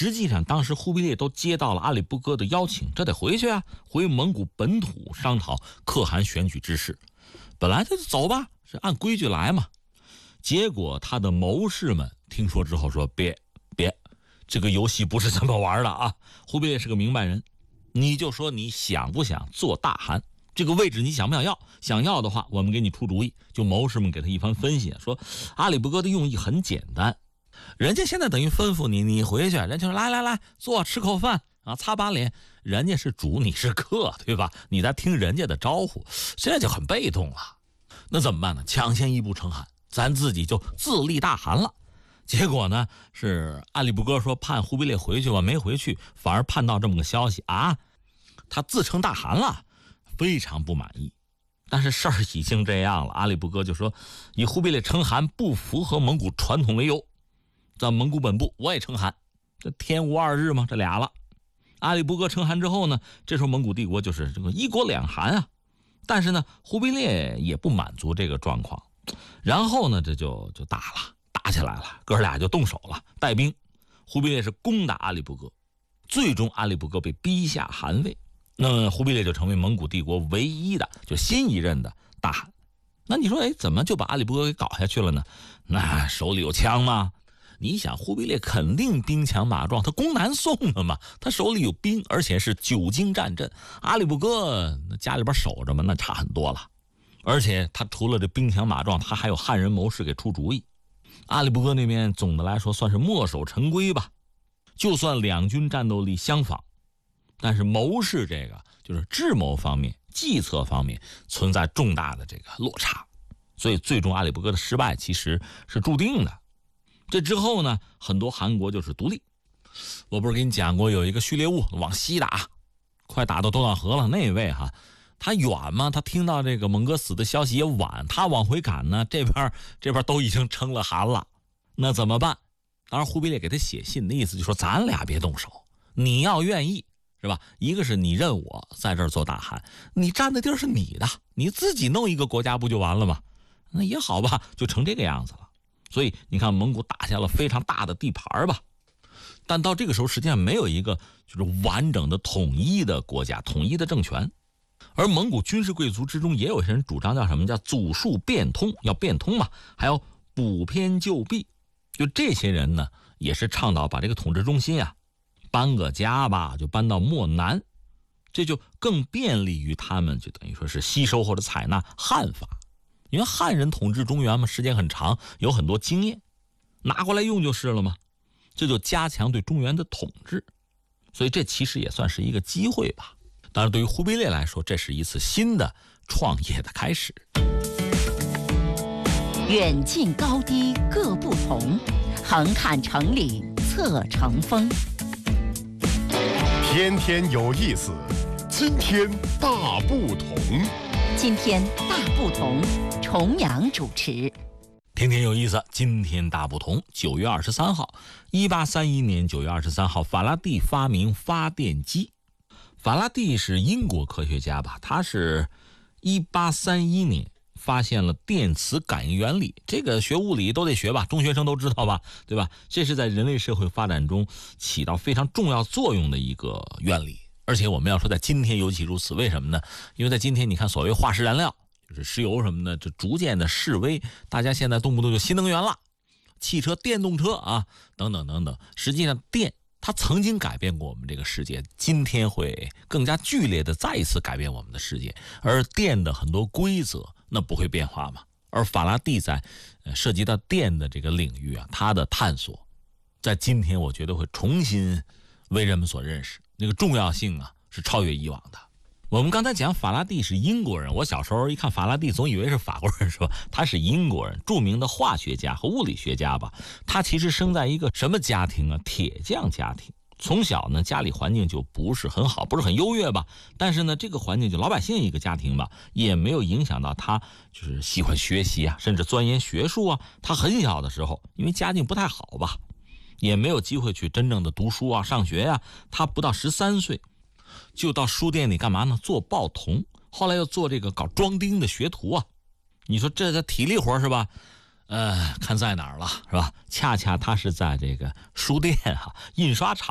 实际上当时忽必烈都接到了阿里不哥的邀请，这得回去啊，回蒙古本土商讨可汗选举之事。本来就走吧，是按规矩来嘛。结果他的谋士们听说之后说，别，这个游戏不是这么玩的啊！忽必烈是个明白人，你就说你想不想做大汗，这个位置你想不想要？想要的话，我们给你出主意。就谋士们给他一番分析，说阿里不哥的用意很简单，人家现在等于吩咐你，你回去，人家说来坐吃口饭啊，擦把脸，人家是主，你是客，对吧？你在听人家的招呼，这就很被动了。那怎么办呢？抢先一步称汗，咱自己就自立大汗了。结果呢，是阿里不哥说盼忽必烈回去吧，没回去，反而盼到这么个消息啊，他自称大汗了，非常不满意。但是事儿已经这样了，阿里不哥就说以忽必烈称汗不符合蒙古传统为由，在蒙古本部我也称汗，这天无二日嘛，这俩了。阿里不哥称汗之后呢，这时候蒙古帝国就是这个一国两汗啊。但是呢，忽必烈也不满足这个状况，然后呢，这就打起来了，哥俩就动手了，带兵。忽必烈是攻打阿里不哥，最终阿里不哥被逼下汗位，那忽必烈就成为蒙古帝国唯一的就新一任的大汗。那你说，怎么就把阿里不哥给搞下去了呢？那手里有枪吗？你想，忽必烈肯定兵强马壮，他攻南宋的嘛，他手里有兵，而且是久经战阵。阿里不哥家里边守着嘛，那差很多了。而且他除了这兵强马壮，他还有汉人谋士给出主意。阿里不哥那边总的来说算是墨守成规吧，就算两军战斗力相仿，但是谋士这个就是智谋方面、计策方面存在重大的这个落差，所以最终阿里不哥的失败其实是注定的。这之后呢，很多汗国就是独立。我不是给你讲过，有一个序列兀往西打，快打到多瑙河了，那位他远嘛，他听到这个蒙哥死的消息也晚，他往回赶呢，这边都已经称了汗了，那怎么办？当然忽必烈给他写信的意思就说，咱俩别动手，你要愿意是吧？一个是你认我在这儿做大汗，你占的地儿是你的，你自己弄一个国家不就完了吗？那也好吧，就成这个样子了。所以你看，蒙古打下了非常大的地盘吧，但到这个时候实际上没有一个就是完整的统一的国家、统一的政权。而蒙古军事贵族之中也有些人主张叫什么，叫祖述变通，要变通嘛，还要补偏就弊。就这些人呢，也是倡导把这个统治中心搬个家吧，就搬到漠南，这就更便利于他们，就等于说是吸收或者采纳汉法。因为汉人统治中原嘛，时间很长，有很多经验，拿过来用就是了嘛。这就加强对中原的统治，所以这其实也算是一个机会吧。当然，对于忽必烈来说，这是一次新的创业的开始。 远近高低各不同，横看成岭侧成峰。 天天有意思，今天大不同。 今天大不同，重阳主持。 天天有意思，今天大不同。9月23号，1831年9月23号，法拉第发明发电机。法拉第是英国科学家吧？他是1831年发现了电磁感应原理，这个学物理都得学吧，中学生都知道吧，对吧？这是在人类社会发展中起到非常重要作用的一个原理。而且我们要说在今天尤其如此，为什么呢？因为在今天你看所谓化石燃料，就是石油什么的，这逐渐的式微，大家现在动不动就新能源了，汽车、电动车等等等等。实际上电它曾经改变过我们这个世界，今天会更加剧烈的再一次改变我们的世界。而电的很多规则那不会变化嘛？而法拉第在涉及到电的这个领域它的探索，在今天我觉得会重新为人们所认识，那个重要性是超越以往的。我们刚才讲法拉第是英国人，我小时候一看法拉第总以为是法国人，说他是英国人，著名的化学家和物理学家吧。他其实生在一个什么家庭铁匠家庭。从小呢，家里环境就不是很好，不是很优越吧。但是呢，这个环境就老百姓一个家庭吧，也没有影响到他就是喜欢学习甚至钻研学术他很小的时候，因为家境不太好吧，也没有机会去真正的读书上学他不到13岁就到书店里干嘛呢？做报童，后来又做这个搞装丁的学徒你说这个体力活是吧？看在哪儿了是吧？恰恰他是在这个书店印刷厂